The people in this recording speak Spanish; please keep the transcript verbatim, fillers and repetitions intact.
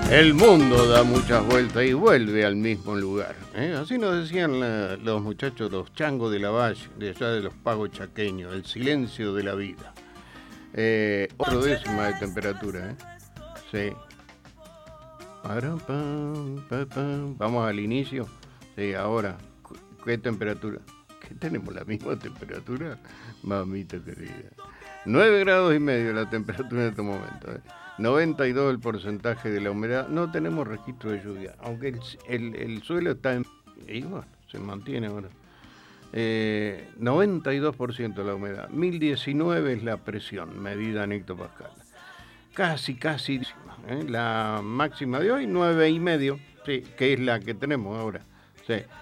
El mundo da muchas vueltas y vuelve al mismo lugar. ¿eh? Así nos decían la, los muchachos, los changos de la valle, de allá de los pagos chaqueños, el silencio de la vida. Eh, otro décima de temperatura, ¿eh? Sí. Vamos al inicio. Sí, ahora. ¿Qué temperatura? ¿Qué tenemos la misma temperatura? Mamita querida. nueve grados y medio la temperatura en este momento. ¿eh? noventa y dos el porcentaje de la humedad. No tenemos registro de lluvia, aunque el, el, el suelo está en... Y bueno, se mantiene ahora. Eh, noventa y dos por ciento la humedad. mil diecinueve es la presión, medida en hectopascal. Casi, casi. ¿eh? La máxima de hoy, nueve y medio, sí, que es la que tenemos ahora. Sí.